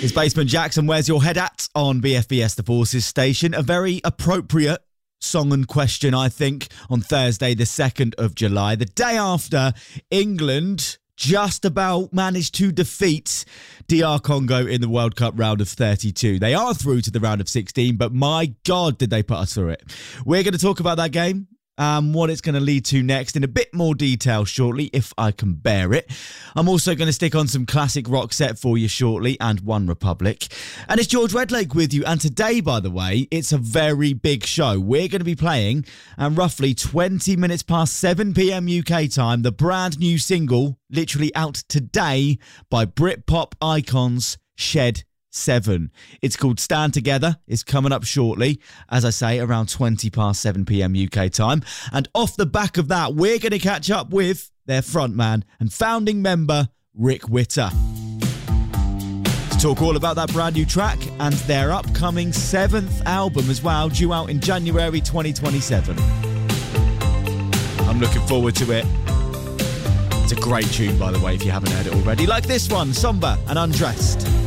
It's Basement Jackson. Where's your head at on BFBS The Forces station? A very appropriate song and question, I think, on Thursday, the 2nd of July, the day after England just about managed to defeat DR Congo in the World Cup round of 32. They are through to the round of 16, but my God, did they put us through it. We're going to talk about that game. What it's going to lead to next in a bit more detail shortly, if I can bear it. I'm also going to stick on some classic rock set for you shortly and One Republic. And it's George Redlake with you. And today, by the way, it's a very big show. We're going to be playing roughly 20 minutes past 7 p.m. UK time, the brand new single, literally out today, by Britpop icons Shed 7. It's called Stand Together. It's coming up shortly, as I say, around 20 past 7 p.m. UK time. And off the back of that, we're going to catch up with their frontman and founding member, Rick Witter, to talk all about that brand new track and their upcoming 7th album as well, due out in January 2027. I'm looking forward to it. It's a great tune, by the way, if you haven't heard it already. Like this one, Somber and Undressed.